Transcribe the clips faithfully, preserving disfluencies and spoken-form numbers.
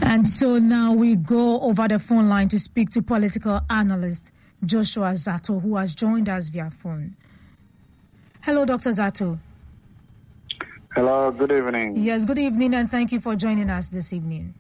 And so now we go over the phone line to speak to political analyst Joshua Zato, who has joined us via phone. Hello, Doctor Zato. Hello, good evening. Yes, good evening, and thank you for joining us this evening.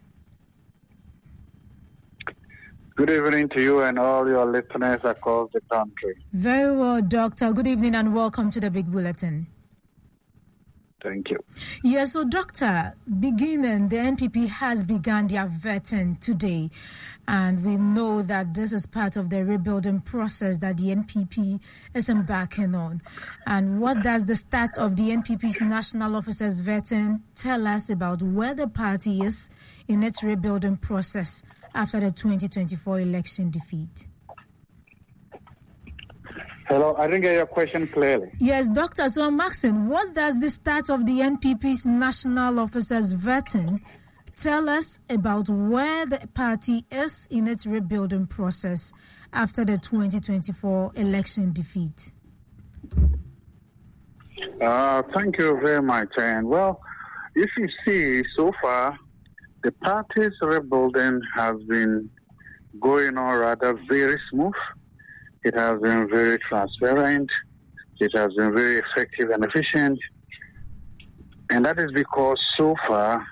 Good evening to you and all your listeners across the country. Very well, Doctor. Good evening and welcome to the Big Bulletin. Thank you. Yes, so Doctor, beginning, the N P P has begun their vetting today, and we know that this is part of the rebuilding process that the N P P is embarking on. And what does the start of the N P P's national officers vetting tell us about where the party is in its rebuilding process after the twenty twenty-four election defeat? Hello, I didn't get your question clearly. Yes, Doctor, so I'm asking, what does the start of the N P P's national officers vetting tell us about where the party is in its rebuilding process after the twenty twenty-four election defeat? Uh, thank you very much. And well, if you see, so far, the party's rebuilding has been going on rather very smooth. It has been very transparent. It has been very effective and efficient. And that is because so far,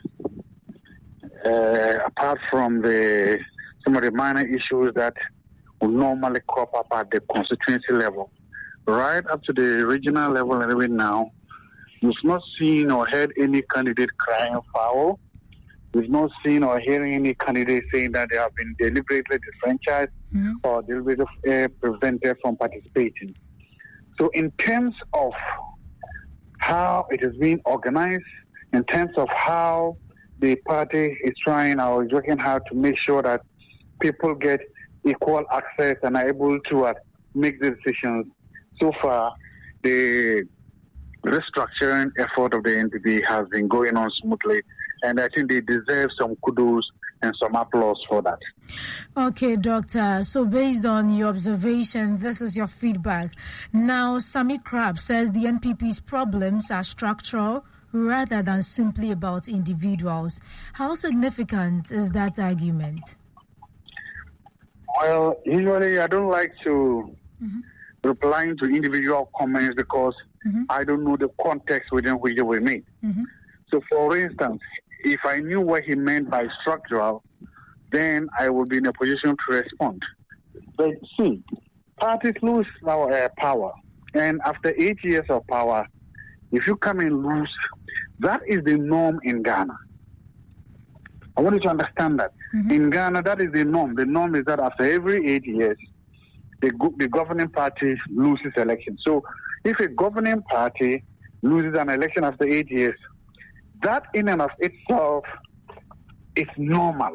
uh, apart from the some of the minor issues that will normally crop up at the constituency level, right up to the regional level and even now, we've not seen or heard any candidate crying foul. We've not seen or hearing any candidate saying that they have been deliberately disfranchised mm-hmm. or deliberately uh, prevented from participating. So in terms of how it is being organized, in terms of how the party is trying or is working hard to make sure that people get equal access and are able to uh, make the decisions, so far the restructuring effort of the N P P has been going on smoothly. And I think they deserve some kudos and some applause for that. Okay, Doctor. So based on your observation, this is your feedback. Now, Sammy Crab says the N P P's problems are structural rather than simply about individuals. How significant is that argument? Well, usually I don't like to mm-hmm. reply to individual comments because mm-hmm. I don't know the context within which they were made. Mm-hmm. So, for instance, if I knew what he meant by structural, then I would be in a position to respond. But see, parties lose our uh, power. And after eight years of power, if you come and lose, that is the norm in Ghana. I want you to understand that. Mm-hmm. In Ghana, that is the norm. The norm is that after every eight years, the, go- the governing party loses elections. So if a governing party loses an election after eight years, that in and of itself is normal.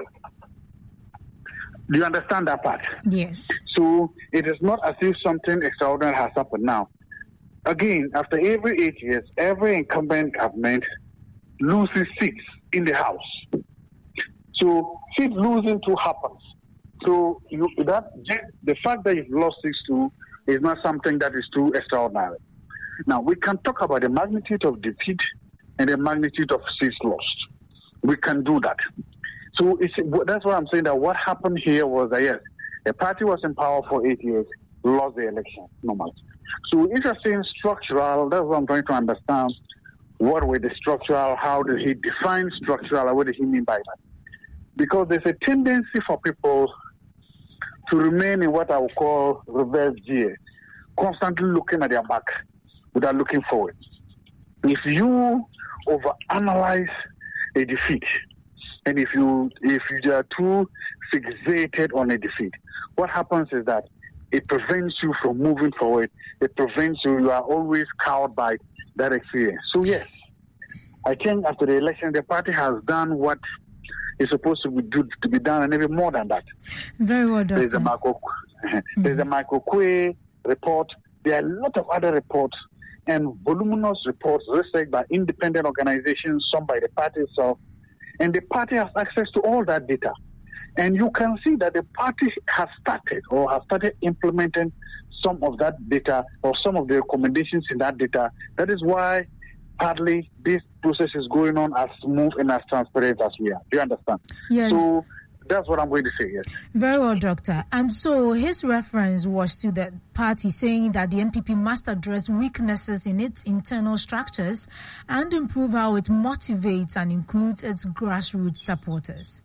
Do you understand that part? Yes. So it is not as if something extraordinary has happened now. Again, after every eight years, every incumbent government loses seats in the House. So seat losing too happens. So you, that the fact that you've lost seats too is not something that is too extraordinary. Now, we can talk about the magnitude of defeat and the magnitude of seats lost. We can do that. So it's, that's why I'm saying that what happened here was that, yes, the party was in power for eight years, lost the election, normally. So if you're saying structural, that's what I'm trying to understand. What were the structural, how did he define structural, what did he mean by that? Because there's a tendency for people to remain in what I would call reverse gear, constantly looking at their back without looking forward. If you overanalyze a defeat, and if you if you are too fixated on a defeat, what happens is that it prevents you from moving forward. It prevents you. You are always cowed by that experience. So yes, I think after the election, the party has done what is supposed to be do, to be done, and even more than that. Very well done. There's a Michael, mm-hmm. there's a Michael Quay report. There are a lot of other reports and voluminous reports researched by independent organizations, some by the party itself, and the party has access to all that data. And you can see that the party has started or has started implementing some of that data or some of the recommendations in that data. That is why hardly this process is going on as smooth and as transparent as we are. Do you understand? Yes. So that's what I'm going to say, yes. Very well, Doctor. And so his reference was to the party saying that the N P P must address weaknesses in its internal structures and improve how it motivates and includes its grassroots supporters.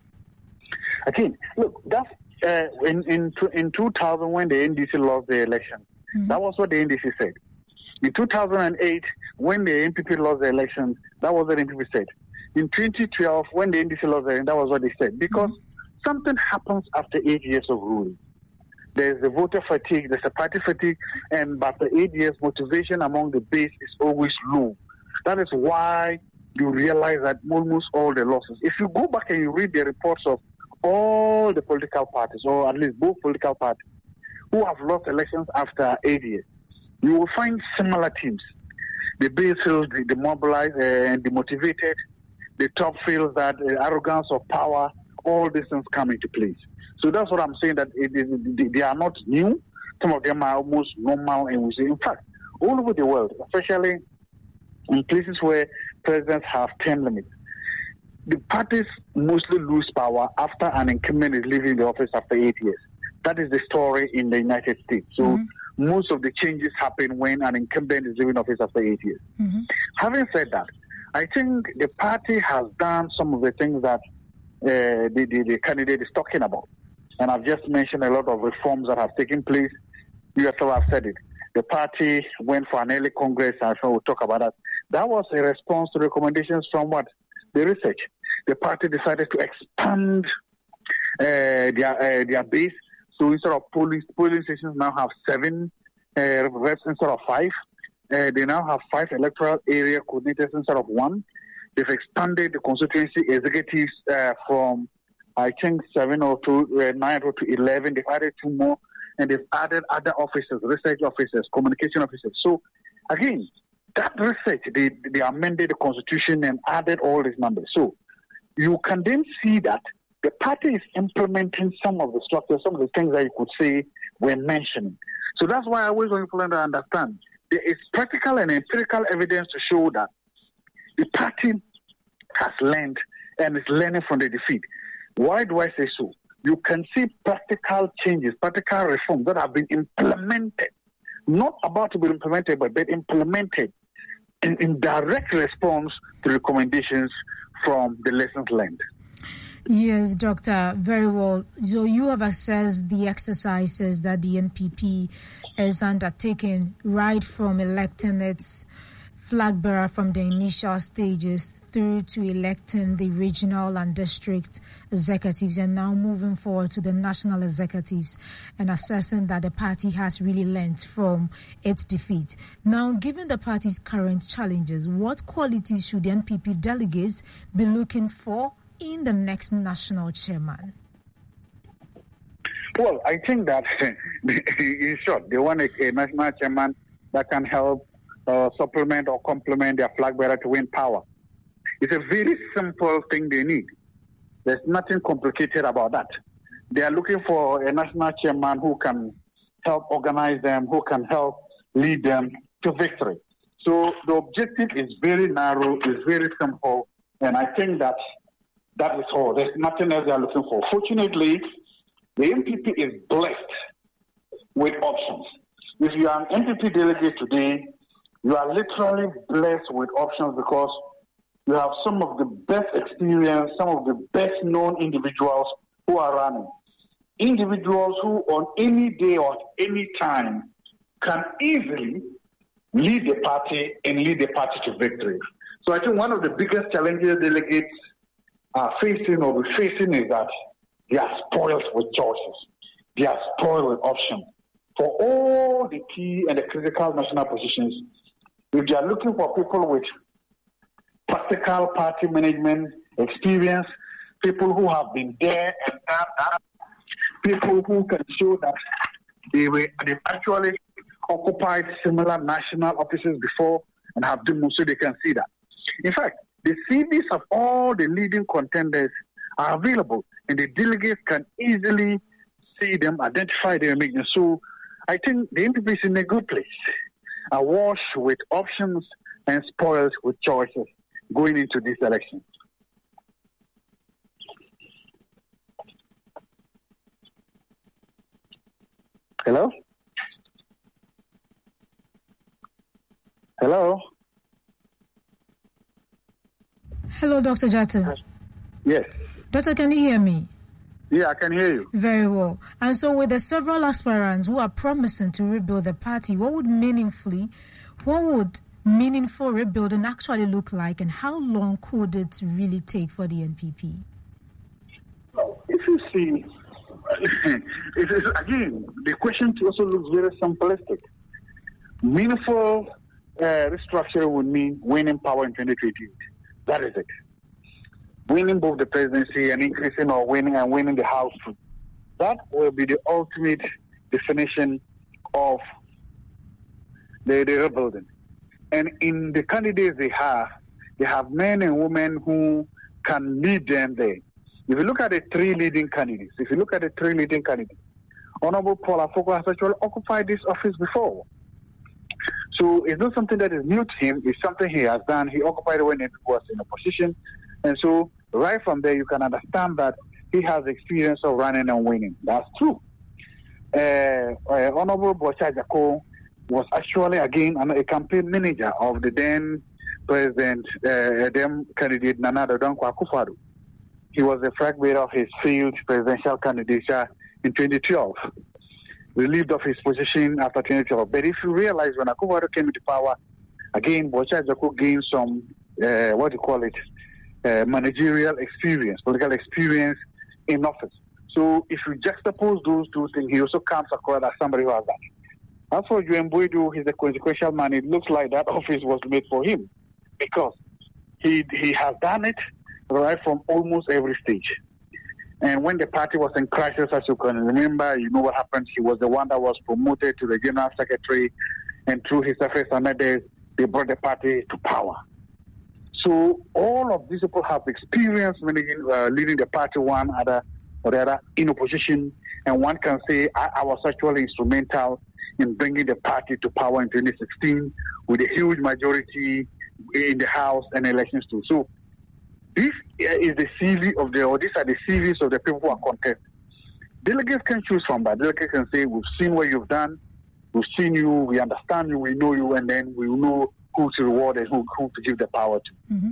Again, look, that's uh, in, in, in two thousand when the N D C lost the election. Mm-hmm. That was what the N D C said. In two thousand eight, when the N P P lost the election, that was what the N P P said. In twenty twelve, when the N D C lost the election, that was what they said. Because mm-hmm. something happens after eight years of ruling. There's the voter fatigue, there's the party fatigue, and after eight years, motivation among the base is always low. That is why you realize that almost all the losses. If you go back and you read the reports of all the political parties, or at least both political parties, who have lost elections after eight years, you will find similar teams. The base feels demobilized and demotivated. The top feels that uh, arrogance of power, all these things come into place. So that's what I'm saying, that it, it, they are not new. Some of them are almost normal. And we say, in fact, all over the world, especially in places where presidents have term limits, the parties mostly lose power after an incumbent is leaving the office after eight years. That is the story in the United States. So mm-hmm. most of the changes happen when an incumbent is leaving office after eight years. Mm-hmm. Having said that, I think the party has done some of the things that uh, the, the, the candidate is talking about. And I've just mentioned a lot of reforms that have taken place. You yourself have said it. The party went for an early Congress, and so we'll talk about that. That was a response to recommendations from what? The research. The party decided to expand uh, their uh, their base. So instead of polling, polling stations now have seven uh, reps instead of five. Uh, they now have five electoral area coordinators instead of one. They've expanded the constituency executives uh, from, I think, seven or two, uh, nine or to eleven. They've added two more, and they've added other officers, research officers, communication officers. So, again, that research, they, they amended the constitution and added all these numbers. So, you can then see that the party is implementing some of the structures, some of the things that you could say were mentioned. So that's why I always want people to understand there is practical and empirical evidence to show that the party has learned and is learning from the defeat. Why do I say so? You can see practical changes, practical reforms that have been implemented, not about to be implemented, but been implemented in, in direct response to recommendations from the lessons learned. Yes, Doctor, very well. So you have assessed the exercises that the N P P is undertaking right from electing its flag bearer from the initial stages through to electing the regional and district executives and now moving forward to the national executives and assessing that the party has really learned from its defeat. Now, given the party's current challenges, what qualities should the N P P delegates be looking for in the next national chairman? Well, I think that, in short, they want a, a national chairman that can help uh, supplement or complement their flag bearer to win power. It's a very simple thing they need. There's nothing complicated about that. They are looking for a national chairman who can help organize them, who can help lead them to victory. So the objective is very narrow, is very simple, and I think that that is all. There's nothing else they are looking for. Fortunately, the N P P is blessed with options. If you are an N P P delegate today, you are literally blessed with options because you have some of the best experience, some of the best known individuals who are running. Individuals who on any day or any time can easily lead the party and lead the party to victory. So I think one of the biggest challenges delegates are facing or be facing is that they are spoiled with choices. They are spoiled with options. For all the key and the critical national positions, if they are looking for people with practical party management experience, people who have been there and done that, people who can show that they were they've actually occupied similar national offices before and have demonstrated they can see that. In fact, the C Vs of all the leading contenders are available, and the delegates can easily see them, identify them, make them. So I think the N P P is in a good place, awash with options, and spoiled with choices going into this election. Hello? Hello? Hello, Doctor Jatto. Yes. Doctor, can you hear me? Yeah, I can hear you. Very well. And so with the several aspirants who are promising to rebuild the party, what would meaningfully, what would meaningful rebuilding actually look like, and how long could it really take for the N P P? If you see, it is, again, the question also looks very simplistic. Meaningful uh, restructuring would mean winning power in twenty twenty-eight. That is it. Winning both the presidency and increasing or winning and winning the House too. That will be the ultimate definition of the, the rebuilding. And in the candidates they have, they have men and women who can lead them there. If you look at the three leading candidates, if you look at the three leading candidates, Honorable Paul Afoko has actually occupied this office before. So it's not something that is new to him. It's something he has done. He occupied it when he was in opposition. And so right from there, you can understand that he has experience of running and winning. That's true. Uh, uh, Honorable Bocha Jako was actually, again, a campaign manager of the then President, uh, then candidate Nana Addo Dankwa Akufo-Addo. He was the flag bearer of his failed presidential candidature in twenty twelve. Relieved of his position after twenty twelve. But if you realize when Akufo-Addo came into power, again, Bocha Jako gained some, uh, what do you call it, uh, managerial experience, political experience in office. So if you juxtapose those two things, he also comes across as somebody who has that. As for Joe Boydu, he's a consequential man. It looks like that office was made for him because he he has done it right from almost every stage. And when the party was in crisis, as you can remember, you know what happened. He was the one that was promoted to the general secretary, and through his efforts and others, they brought the party to power. So all of these people have experience managing, uh, leading the party, one other or the other in opposition, and one can say I, I was actually instrumental in bringing the party to power in twenty sixteen with a huge majority in the House and elections too. So this is the C V of the, or these are the C Vs of the people who are contesting. Delegates can choose from that. Delegates can say, we've seen what you've done, we've seen you, we understand you, we know you, and then we will know who to reward and who, who to give the power to. Mm-hmm.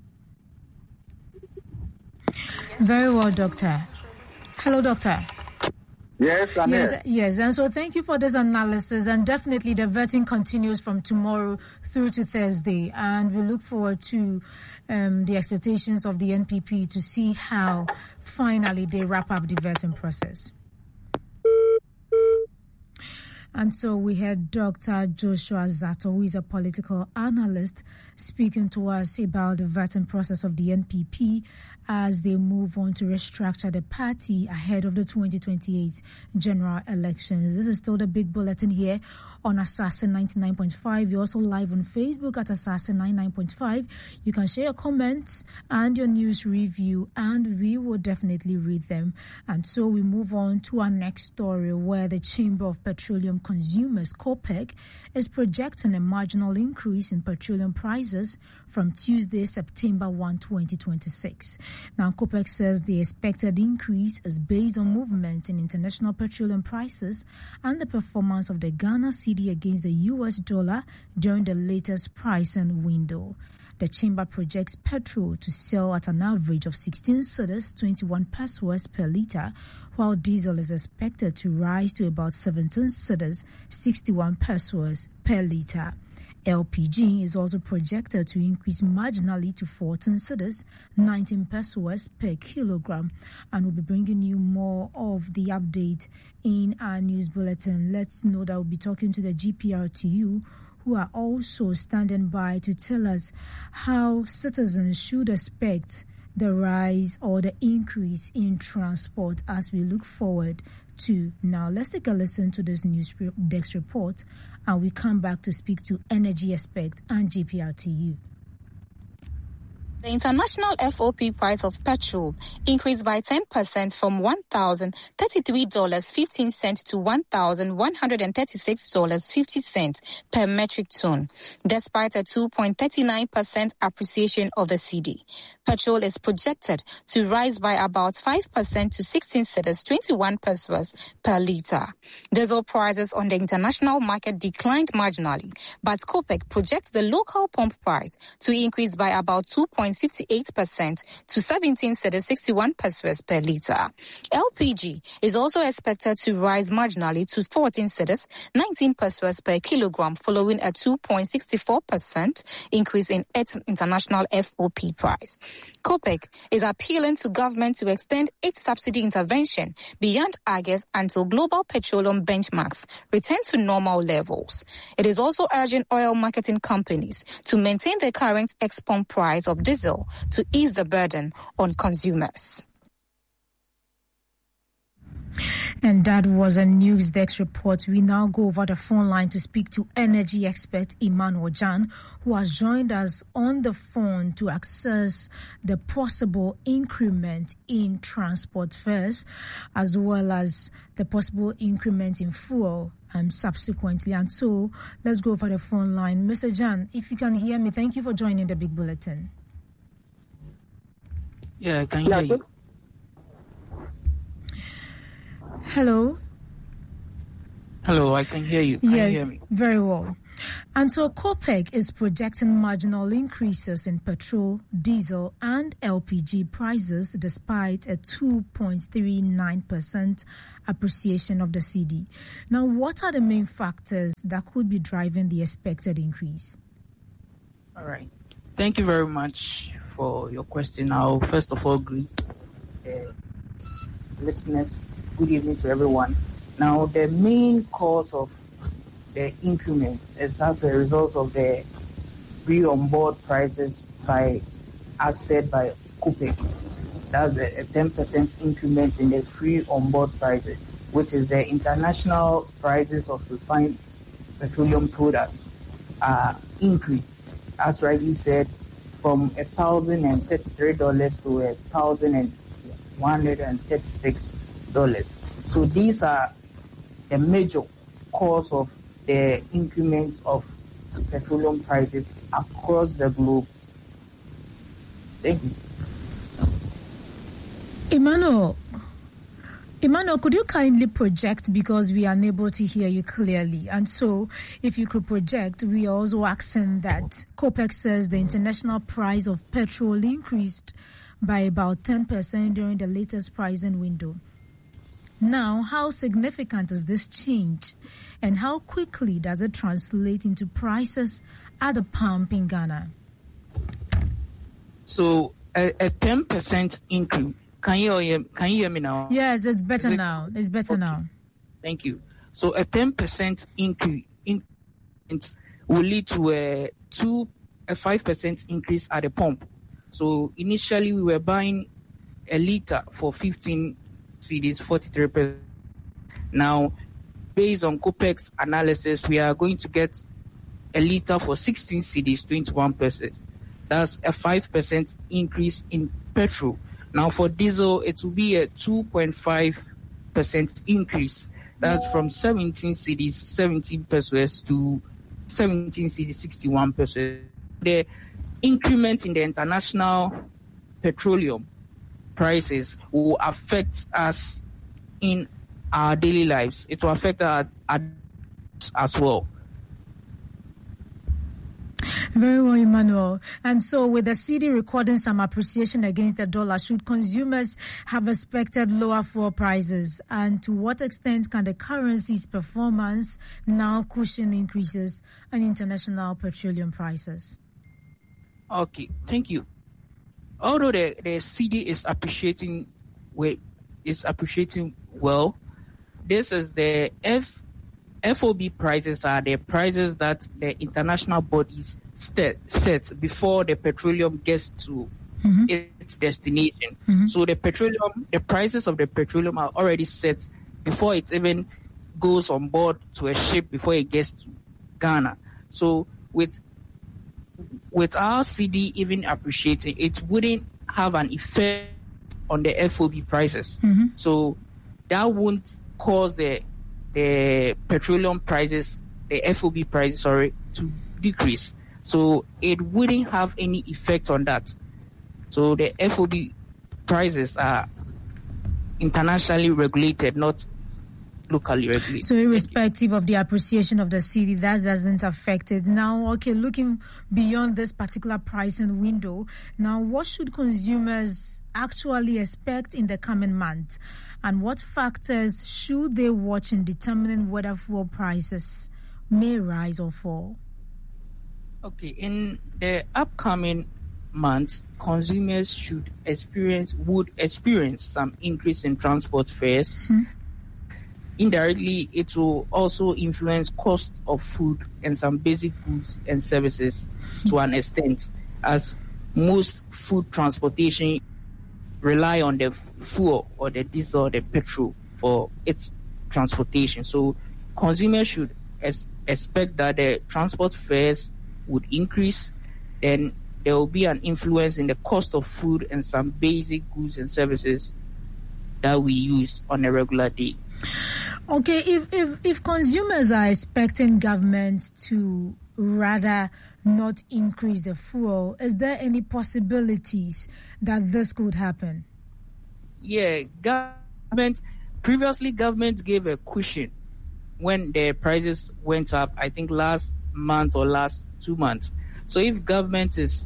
Very well, Doctor. Hello, Doctor. Yes, I'm yes, here. yes, and so thank you for this analysis, and definitely the vetting continues from tomorrow through to Thursday, and we look forward to um, the expectations of the N P P to see how finally they wrap up the vetting process. And so we had Doctor Joshua Zato, who is a political analyst, speaking to us about the vetting process of the N P P as they move on to restructure the party ahead of the twenty twenty-eight general elections. This is still the big bulletin here on Assassin ninety-nine point five. You're also live on Facebook at Assassin ninety-nine point five. You can share your comments and your news review, and we will definitely read them. And so we move on to our next story, where the Chamber of Petroleum Consumers, COPEC, is projecting a marginal increase in petroleum prices from Tuesday, September first, twenty twenty-six. Now, COPEC says the expected increase is based on movement in international petroleum prices and the performance of the Ghana cedi against the U S dollar during the latest pricing window. The chamber projects petrol to sell at an average of sixteen cedis, twenty-one pesos per litre, while diesel is expected to rise to about seventeen cedis, sixty-one pesos per litre. L P G is also projected to increase marginally to fourteen cedis, nineteen pesos per kilogram, and we'll be bringing you more of the update in our news bulletin. Let's know that we'll be talking to the G P R T U, who are also standing by to tell us how citizens should expect the rise or the increase in transport as we look forward to. Now, let's take a listen to this news desk report, and we come back to speak to Energy Expert and G P R T U. The international F O P price of petrol increased by ten percent from one thousand thirty-three dollars and fifteen cents to one thousand one hundred thirty-six dollars and fifty cents per metric ton, despite a two point three nine percent appreciation of the C D. Petrol is projected to rise by about five percent to sixteen cedis twenty-one pesos per litre. Diesel prices on the international market declined marginally, but COPEC projects the local pump price to increase by about two point five eight percent to seventeen cedis sixty-one pesos per litre. L P G is also expected to rise marginally to fourteen cedis nineteen pesos per kilogram, following a two point six four percent increase in its international F O P price. COPEC is appealing to government to extend its subsidy intervention beyond August until global petroleum benchmarks return to normal levels. It is also urging oil marketing companies to maintain the current ex-pump price of diesel to ease the burden on consumers. And that was a Newsdesk report. We now go over the phone line to speak to energy expert Emmanuel Jan, who has joined us on the phone to assess the possible increment in transport fares, as well as the possible increment in fuel um, subsequently. And so let's go over the phone line. Mister Jan, if you can hear me, thank you for joining the Big Bulletin. Yeah, I can hear you. Hello. Hello, I can hear you. Can yes, you hear me? Very well. And so COPEC is projecting marginal increases in petrol, diesel, and L P G prices despite a two point three nine percent appreciation of the C D. Now, what are the main factors that could be driving the expected increase? All right. Thank you very much for your question. I'll first of all greet the listeners. Good evening to everyone. Now, the main cause of the increment is as a result of the free on-board prices by, as said by COPEC. That's a ten percent increment in the free on-board prices, which is the international prices of refined petroleum products uh, increased, as rightly said, from one thousand thirty-three dollars to one thousand one hundred thirty-six dollars. So these are the major cause of the increments of petroleum prices across the globe. Thank you. Emmanuel, Emmanuel, could you kindly project, because we are unable to hear you clearly? And so if you could project, we are also asking that COPEC says the international price of petrol increased by about ten percent during the latest pricing window. Now, how significant is this change, and how quickly does it translate into prices at the pump in Ghana? So, a, a ten percent increase. Can you hear? Can you hear me now? Yes, it's better it, now. It's better okay. now. Thank you. So, a ten percent increase in, will lead to a two, a five percent increase at the pump. So, initially we were buying a liter for fifteen cedis, forty-three percent. Now, based on COPEC's analysis, we are going to get a liter for sixteen cedis, twenty-one percent. That's a five percent increase in petrol. Now, for diesel, it will be a two point five percent increase. That's from seventeen cedis, seventeen pesos to seventeen cedis, sixty-one percent. The increment in the international petroleum prices will affect us in our daily lives. It will affect us as well. Very well, Emmanuel. And so with the C D recording some appreciation against the dollar, should consumers have expected lower fuel prices? And to what extent can the currency's performance now cushion increases in international petroleum prices? Okay, thank you. Although the, the C D is appreciating well, is appreciating well, this is the F F O B prices are the prices that the international bodies set, set before the petroleum gets to mm-hmm. its destination. Mm-hmm. So the petroleum, the prices of the petroleum are already set before it even goes on board to a ship, before it gets to Ghana. So with with our C D even appreciating, it wouldn't have an effect on the F O B prices. Mm-hmm. So that won't cause the the petroleum prices, the F O B prices, sorry, to decrease. So it wouldn't have any effect on that. So the F O B prices are internationally regulated, not locally regulated. So irrespective of the appreciation of the city, that doesn't affect it. Now, okay, looking beyond this particular pricing window, now what should consumers actually expect in the coming month? And what factors should they watch in determining whether fuel prices may rise or fall? Okay, in the upcoming months, consumers should experience, would experience some increase in transport fares. Mm-hmm. Indirectly, it will also influence cost of food and some basic goods and services to an extent, as most food transportation rely on the fuel or the diesel or the petrol for its transportation. So consumers should es- expect that the transport fares would increase, then there will be an influence in the cost of food and some basic goods and services that we use on a regular day. Okay, if, if, if consumers are expecting government to rather not increase the fuel, is there any possibilities that this could happen? Yeah, government, previously government gave a cushion when the prices went up, I think last month or last two months. So if government is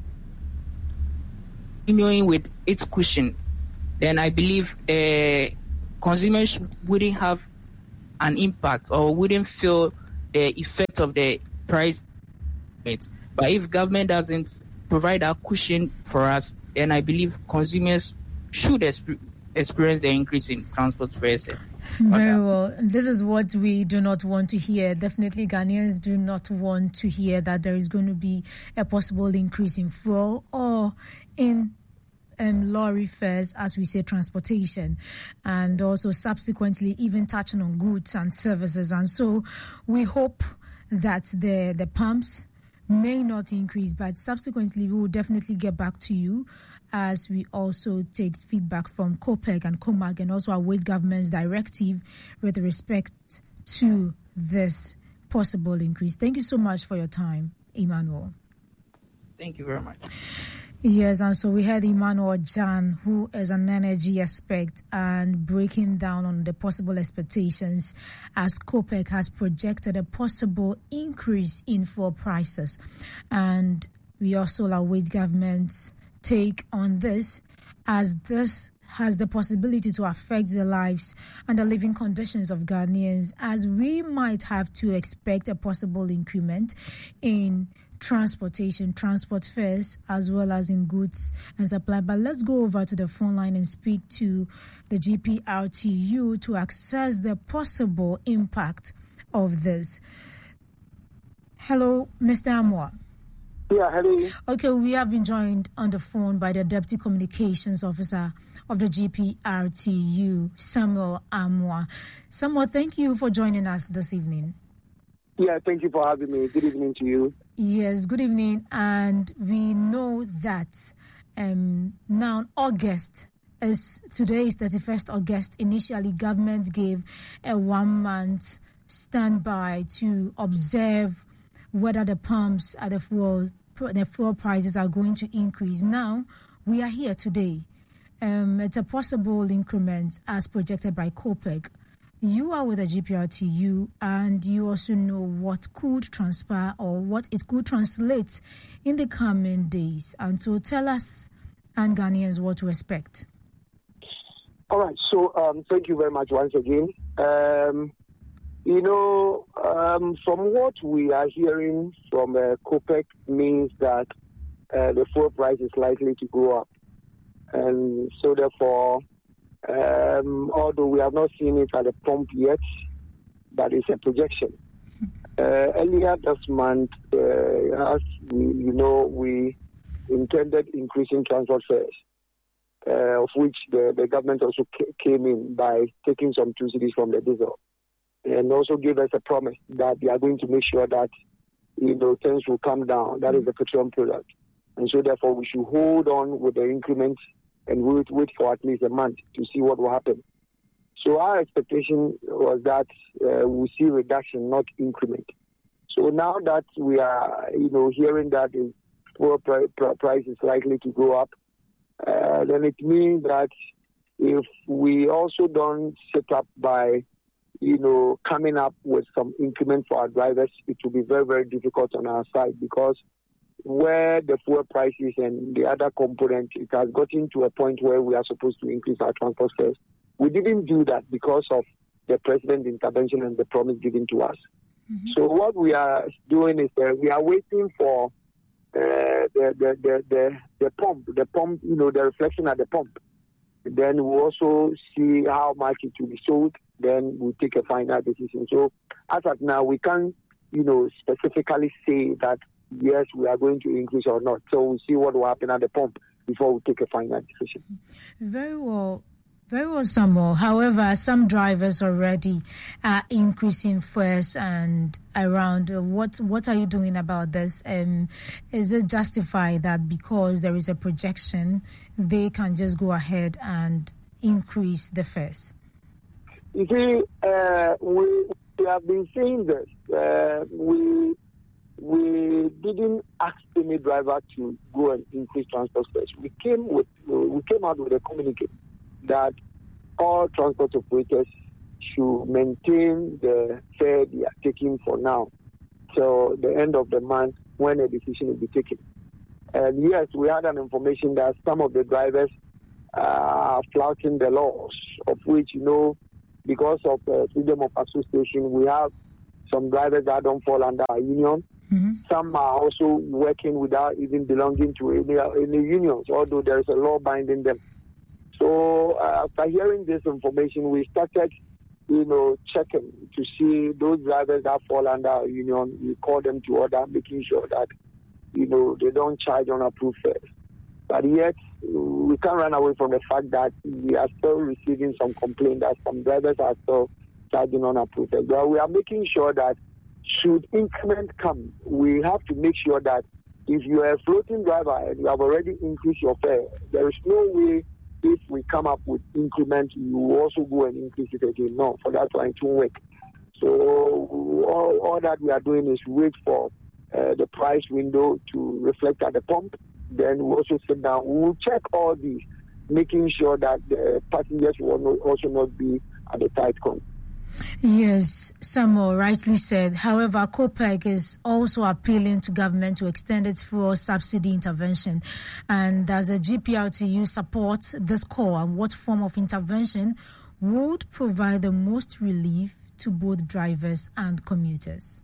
continuing with its cushion, then I believe uh, consumers wouldn't have an impact or wouldn't feel the effect of the price. But if government doesn't provide a cushion for us, then I believe consumers should exp- experience the increase in transport fares. Very well. This is what we do not want to hear. Definitely Ghanaians do not want to hear that there is going to be a possible increase in fuel or in Um, lorry fares, as we say, transportation, and also subsequently even touching on goods and services. And so we hope that the the pumps may not increase, but subsequently we will definitely get back to you as we also take feedback from COPEC and COMAG and also await government's directive with respect to this possible increase. Thank you so much for your time, Emmanuel. Thank you very much. Yes, and so we had Emmanuel Jan, who is an energy expert, and breaking down on the possible expectations as COPEC has projected a possible increase in fuel prices. And we also await government's take on this, as this has the possibility to affect the lives and the living conditions of Ghanaians, as we might have to expect a possible increment in transportation, transport fares, as well as in goods and supply. But let's go over to the phone line and speak to the G P R T U to assess the possible impact of this. Hello, Mister Amwa. Yeah, hello. Okay, we have been joined on the phone by the Deputy Communications Officer of the G P R T U, Samuel Amwa. Samuel, thank you for joining us this evening. Yeah, thank you for having me. Good evening to you. Yes, good evening. And we know that um, now August is today is thirty-first August. Initially, government gave a one-month standby to observe whether the pumps at the fuel the fuel prices are going to increase. Now we are here today. Um, it's a possible increment as projected by COPEC. You are with the G P R T U, and you also know what could transpire or what it could translate in the coming days. And so tell us and Ghanaians what to expect. All right. So um, thank you very much once again. Um, you know, um, from what we are hearing from uh, COPEC means that uh, the fuel price is likely to go up. And so therefore, Um, although we have not seen it at the pump yet, but it's a projection. Uh, earlier this month, uh, as we, you know, we intended increasing transport fares, uh, of which the, the government also c- came in by taking some subsidies from the diesel, and also gave us a promise that they are going to make sure that you know, things will come down. That is the petroleum product. And so therefore we should hold on with the increments and wait, wait for at least a month to see what will happen. So our expectation was that uh, we see reduction, not increment. So now that we are, you know, hearing that the fuel price is likely to go up, uh, then it means that if we also don't sit up by, you know, coming up with some increment for our drivers, it will be very, very difficult on our side, because where the fuel prices and the other components, it has gotten to a point where we are supposed to increase our transport fares. We didn't do that because of the president's intervention and the promise given to us. Mm-hmm. So what we are doing is uh, we are waiting for uh, the, the, the, the, the pump, the pump, you know, the reflection at the pump. Then we'll also see how much it will be sold. Then we'll take a final decision. So as of now, we can't, you know, specifically say that, yes, we are going to increase or not. So we'll see what will happen at the pump before we take a final decision. Very well. Very well, Samuel. However, some drivers already are increasing fares and around. What what are you doing about this? Um, is it justified that because there is a projection, they can just go ahead and increase the fares? You see, uh, we, we have been saying this. Uh, we we didn't ask any driver to go and increase transport fares. We came with we came out with a communique that all transport operators should maintain the fare they are taking for now till the end of the month when a decision will be taken. And yes, we had an information that some of the drivers are flouting the laws, of which, you know, because of uh, freedom of association, we have some drivers that don't fall under our union. Mm-hmm. Some are also working without even belonging to any, any unions, although there is a law binding them. So uh, after hearing this information, we started, you know, checking to see those drivers that fall under our union. We call them to order, making sure that, you know, they don't charge unapproved fares. But yet, we can't run away from the fact that we are still receiving some complaints that some drivers are still charging unapproved fares. But we are making sure that should increment come, we have to make sure that if you are a floating driver and you have already increased your fare, there is no way if we come up with increment, you will also go and increase it again. No, for that one, it won't work. So all, all that we are doing is wait for uh, the price window to reflect at the pump. Then we also sit down. We will check all these, making sure that the passengers will not, also not be at the tight corner. Yes, Samuel rightly said. However, COPEC is also appealing to government to extend its fuel subsidy intervention. And does the G P R T U support this call, and what form of intervention would provide the most relief to both drivers and commuters?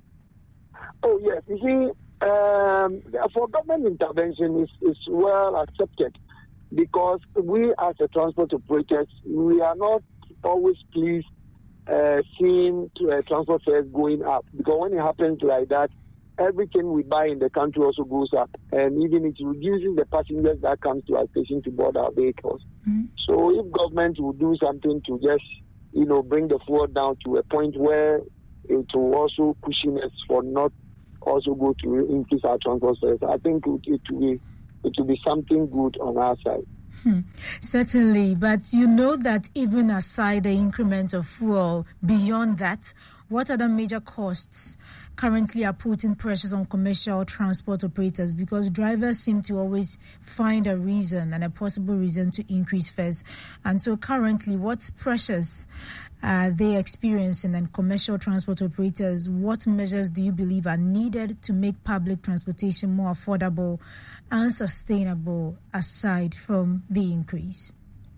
Oh, yes. You see, um, for government intervention is, is well accepted, because we as a transport operators, we are not always pleased Uh, seeing uh, transport fares going up, because when it happens like that, everything we buy in the country also goes up, and even it reduces the passengers that come to our station to board our vehicles. Mm-hmm. So if government will do something to just, you know, bring the fuel down to a point where it will also cushion us for not also go to increase our transport fares, I think it, it will be it will be something good on our side. Hmm. Certainly, but you know that even aside the increment of fuel, beyond that, what other major costs currently are putting pressures on commercial transport operators? Because drivers seem to always find a reason and a possible reason to increase fares. And so currently, what pressures are they experiencing, and commercial transport operators, what measures do you believe are needed to make public transportation more affordable and sustainable aside from the increase?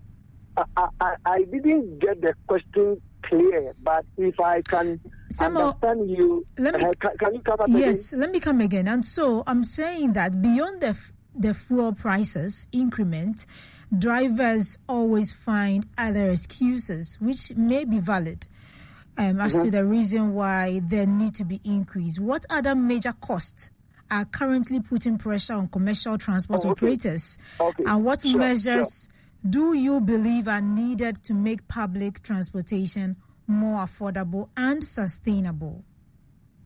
I, I, I didn't get the question clear, but if I can Samuel, understand you, let me, uh, can, can you come up Yes, again? let me come again. And so I'm saying that beyond the the fuel prices increment, drivers always find other excuses, which may be valid, um, as mm-hmm. to the reason why there need to be increase. What other major costs are currently putting pressure on commercial transport oh, okay. operators? Okay. And what sure, measures sure. do you believe are needed to make public transportation more affordable and sustainable?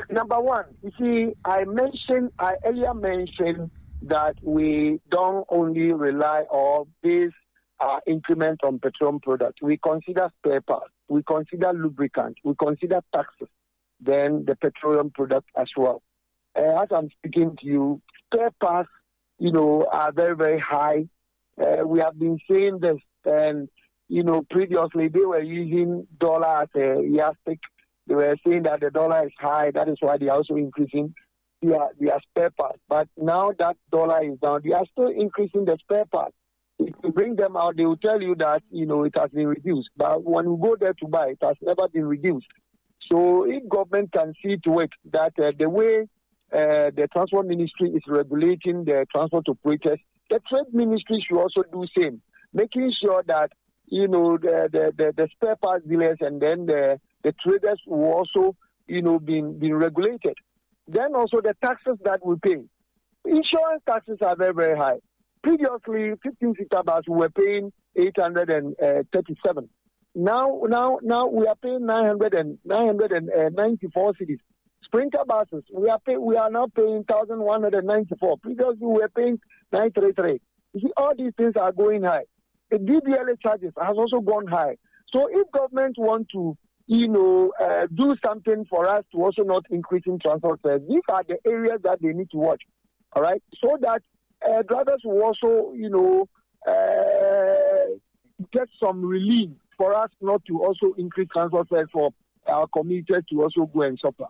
number one, you see, I mentioned, I earlier mentioned that we don't only rely on this uh, increment on petroleum products. We consider spare parts, we consider lubricants, we consider taxes, then the petroleum product as well. Uh, as I'm speaking to you, spare parts, you know, are very, very high. Uh, we have been saying this, and, you know, previously they were using dollar as a yardstick. They were saying that the dollar is high, that is why they are also increasing their, their spare parts. But now that dollar is down, they are still increasing the spare parts. If you bring them out, they will tell you that, you know, it has been reduced. But when you go there to buy, it has never been reduced. So if government can see to it that uh, the way uh, the Transport Ministry is regulating the transport operators, the Trade Ministry should also do the same, making sure that, you know, the, the, the, the spare parts dealers and then the, the traders will also, you know, being, being regulated. Then also the taxes that we pay. Insurance taxes are very, very high. Previously, fifteen-seater bus, we were paying eight hundred thirty-seven. Now, now, now we are paying nine hundred ninety-four cedis. Sprinter buses, we are pay, we are now paying one thousand one hundred ninety-four. Previously, we were paying nine thirty-three. You see, all these things are going high. The D B L A charges has also gone high. So if government want to, you know, uh, do something for us to also not increasing transport fares, these are the areas that they need to watch, all right? So that uh, drivers will also, you know, uh, get some relief for us not to also increase transport fares for our commuters to also go and suffer.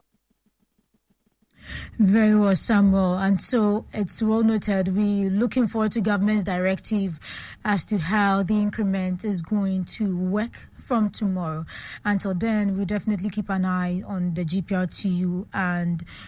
Very well, Samuel. And so it's well noted. We're looking forward to government's directive as to how the increment is going to work from tomorrow. Until then, we'll definitely keep an eye on the G P R T U and